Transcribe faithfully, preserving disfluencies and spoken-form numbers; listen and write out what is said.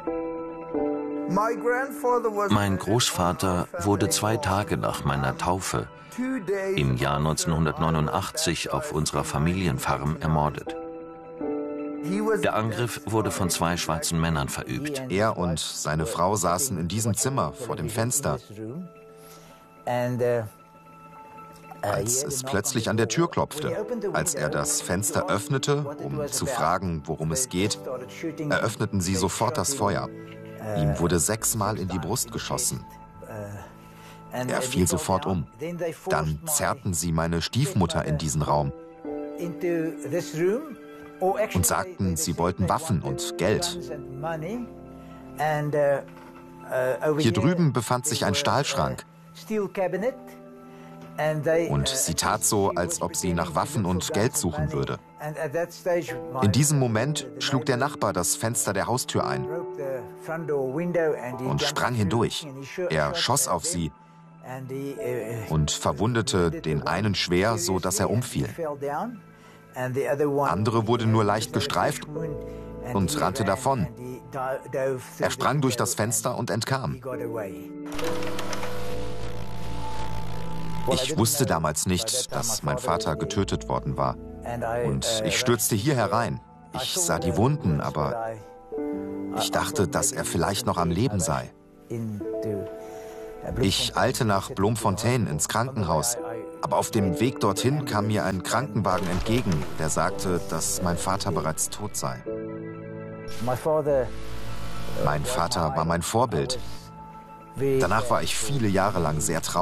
Mein Großvater wurde zwei Tage nach meiner Taufe im Jahr neunzehnhundertneunundachtzig auf unserer Familienfarm ermordet. Der Angriff wurde von zwei schwarzen Männern verübt. Er und seine Frau saßen in diesem Zimmer vor dem Fenster, als es plötzlich an der Tür klopfte. Als er das Fenster öffnete, um zu fragen, worum es geht, eröffneten sie sofort das Feuer. Ihm wurde sechsmal in die Brust geschossen. Er fiel sofort um. Dann zerrten sie meine Stiefmutter in diesen Raum und sagten, sie wollten Waffen und Geld. Hier drüben befand sich ein Stahlschrank. Und sie tat so, als ob sie nach Waffen und Geld suchen würde. In diesem Moment schlug der Nachbar das Fenster der Haustür ein und sprang hindurch. Er schoss auf sie und verwundete den einen schwer, so dass er umfiel. Andere wurde nur leicht gestreift und rannte davon. Er sprang durch das Fenster und entkam. Ich wusste damals nicht, dass mein Vater getötet worden war. Und ich stürzte hier herein. Ich sah die Wunden, aber ich dachte, dass er vielleicht noch am Leben sei. Ich eilte nach Bloemfontein ins Krankenhaus. Aber auf dem Weg dorthin kam mir ein Krankenwagen entgegen, der sagte, dass mein Vater bereits tot sei. Mein Vater war mein Vorbild. Danach war ich viele Jahre lang sehr traurig.